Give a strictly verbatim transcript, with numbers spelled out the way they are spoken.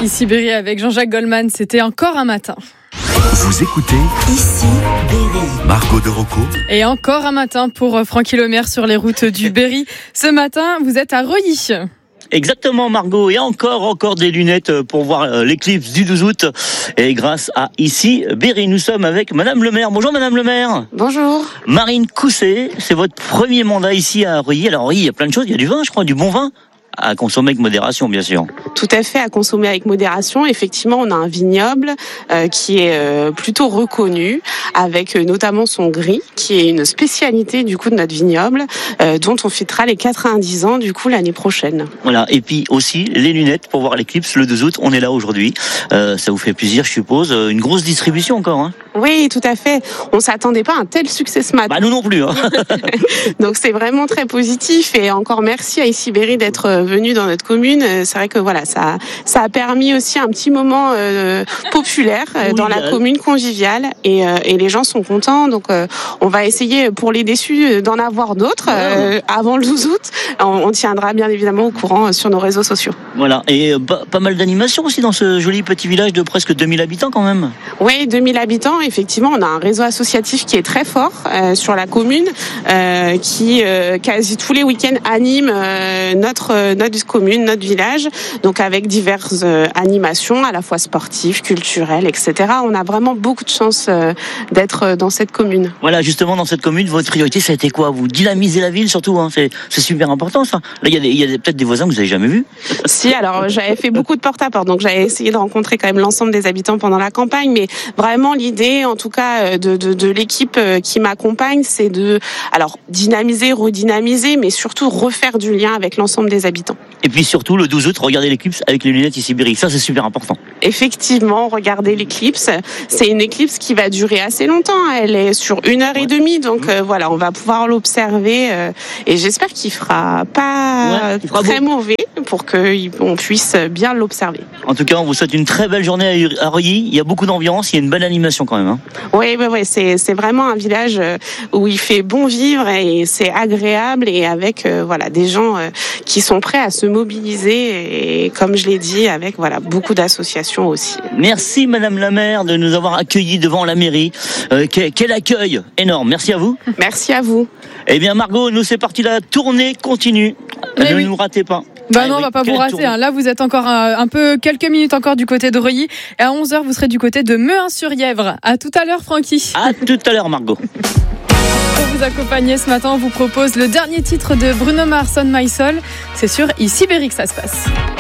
Ici Berry avec Jean-Jacques Goldman, c'était encore un matin. Vous écoutez Ici Berry. Margot de Rocco. Et encore un matin pour Francky Lemaire sur les routes du Berry. Ce matin, vous êtes à Reuilly. Exactement Margot, et encore encore des lunettes pour voir l'éclipse du douze août, et grâce à Ici Berry, nous sommes avec Madame le maire. Bonjour Madame le maire. Bonjour. Marine Cousset, c'est votre premier mandat ici à Reuilly. Alors Reuilly, il y a plein de choses, il y a du vin je crois, du bon vin à consommer avec modération, bien sûr. Tout à fait, à consommer avec modération. Effectivement, on a un vignoble euh, qui est euh, plutôt reconnu, avec euh, notamment son gris, qui est une spécialité du coup de notre vignoble, euh, dont on fêtera les quatre-vingt-dix ans du coup l'année prochaine. Voilà, et puis aussi les lunettes pour voir l'éclipse le douze août. On est là aujourd'hui. Euh, ça vous fait plaisir, je suppose. Une grosse distribution encore, hein. Oui, tout à fait. On s'attendait pas à un tel succès ce matin. Bah nous non plus, hein. Donc c'est vraiment très positif, et encore merci à Ici Berry d'être venu dans notre commune. C'est vrai que voilà, ça, ça a permis aussi un petit moment euh, populaire euh, dans la commune, conviviale, et, euh, et les gens sont contents. Donc euh, on va essayer pour les déçus d'en avoir d'autres euh, avant le douze août. On, on tiendra bien évidemment au courant sur nos réseaux sociaux. Voilà, et euh, pas, pas mal d'animations aussi dans ce joli petit village de presque deux mille habitants quand même. Oui, deux mille habitants. Effectivement, on a un réseau associatif qui est très fort euh, sur la commune, euh, qui euh, quasi tous les week-ends anime euh, notre euh, notre commune, notre village, donc avec diverses euh, animations à la fois sportives, culturelles, et cetera. On a vraiment beaucoup de chance euh, d'être euh, dans cette commune. Voilà, justement dans cette commune, votre priorité ça a été quoi? Vous dynamisez la ville surtout, hein. c'est, c'est super important ça. Là il y a, des, il y a peut-être des voisins que vous avez jamais vus. Si, alors j'avais fait beaucoup de porte-à-porte, donc j'avais essayé de rencontrer quand même l'ensemble des habitants pendant la campagne, mais vraiment l'idée, en tout cas de, de, de l'équipe qui m'accompagne, c'est de alors dynamiser, redynamiser, mais surtout refaire du lien avec l'ensemble des habitants. Et puis surtout le douze août, regardez l'éclipse avec les lunettes Ici Berry, ça c'est super important. Effectivement, regardez l'éclipse. C'est une éclipse qui va durer assez longtemps. Elle est sur une heure et demie, donc euh, voilà, on va pouvoir l'observer. Euh, et j'espère qu'il fera pas ouais, il fera très beau. mauvais pour qu'on puisse bien l'observer. En tout cas, on vous souhaite une très belle journée à Reuilly. Il y a beaucoup d'ambiance, il y a une belle animation quand même. Hein. Oui, oui, oui, c'est c'est vraiment un village où il fait bon vivre et c'est agréable, et avec euh, voilà des gens euh, qui sont prêts à se mobiliser, et comme je l'ai dit, avec voilà beaucoup d'associations aussi. Merci Madame la maire de nous avoir accueillis devant la mairie. Euh, quel, quel accueil énorme. Merci à vous. Merci à vous. Eh bien Margot, nous c'est parti, la tournée continue. Mais ne oui. nous ratez pas. Bah ah, non, oui, on va pas vous rater. Hein. Là, vous êtes encore un, un peu, quelques minutes encore du côté de Reuilly. Et à onze heures, vous serez du côté de Mehun-sur-Yèvre. À tout à l'heure, Francky. À tout à l'heure, Margot. Pour vous accompagner ce matin, on vous propose le dernier titre de Bruno Mars, On My Soul. C'est sur Ici Berry que ça se passe.